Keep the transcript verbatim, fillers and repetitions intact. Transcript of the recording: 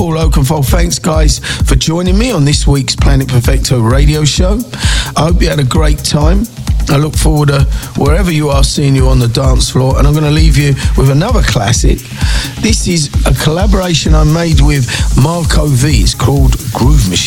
Paul Oakenfold. Thanks, guys, for joining me on this week's Planet Perfecto radio show. I hope you had a great time. I look forward to wherever you are seeing you on the dance floor, and I'm going to leave you with another classic. This is a collaboration I made with Marco V. It's called Groove Machine.